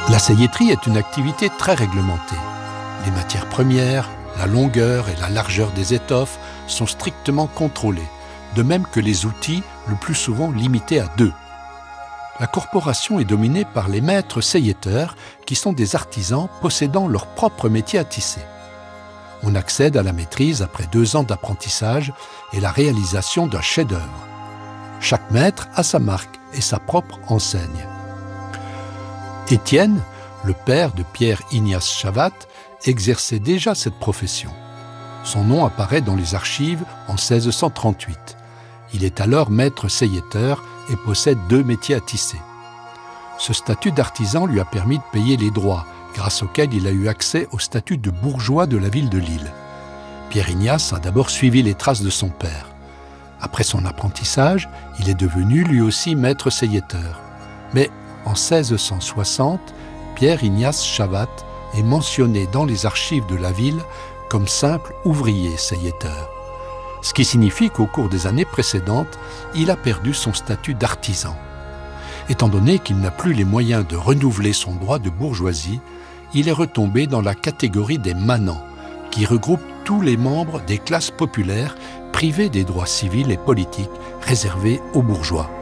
La sailléterie est une activité très réglementée. Les matières premières, la longueur et la largeur des étoffes sont strictement contrôlées, de même que les outils, le plus souvent limités à 2. La corporation est dominée par les maîtres sailléteurs, qui sont des artisans possédant leur propre métier à tisser. On accède à la maîtrise après 2 ans d'apprentissage et la réalisation d'un chef-d'œuvre. Chaque maître a sa marque et sa propre enseigne. Étienne, le père de Pierre-Ignace Chavat, exerçait déjà cette profession. Son nom apparaît dans les archives en 1638. Il est alors maître sailléteur et possède 2 métiers à tisser. Ce statut d'artisan lui a permis de payer les droits, grâce auxquels il a eu accès au statut de bourgeois de la ville de Lille. Pierre-Ignace a d'abord suivi les traces de son père. Après son apprentissage, il est devenu lui aussi maître sailléteur. Mais en 1660, Pierre-Ignace Chavat est mentionné dans les archives de la ville comme simple ouvrier sailléteur. Ce qui signifie qu'au cours des années précédentes, il a perdu son statut d'artisan. Étant donné qu'il n'a plus les moyens de renouveler son droit de bourgeoisie, il est retombé dans la catégorie des manants, qui regroupe tous les membres des classes populaires privés des droits civils et politiques réservés aux bourgeois.